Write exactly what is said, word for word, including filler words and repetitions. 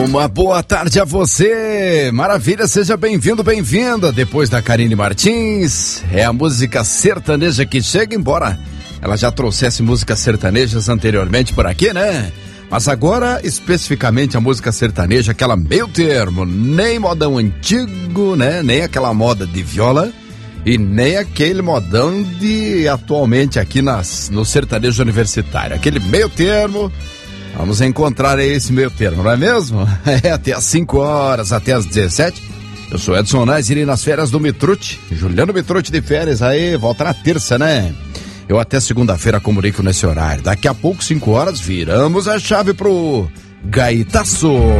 Uma boa tarde a você, maravilha, seja bem-vindo, bem-vinda. Depois da Karine Martins, é a música sertaneja que chega, embora ela já trouxesse músicas sertanejas anteriormente por aqui, né? Mas agora, especificamente a música sertaneja, aquela meio termo, nem modão antigo, né? Nem aquela moda de viola e nem aquele modão de atualmente aqui nas, no sertanejo universitário. Aquele meio termo. Vamos encontrar aí esse meio termo, não é mesmo? É até às cinco horas, até às dezessete. Eu sou Edson Nais, irei nas férias do Mitrute. Juliano Mitrute de férias aí, volta na terça, né? Eu até segunda-feira comunico nesse horário. Daqui a pouco, cinco horas, viramos a chave pro Gaitaço.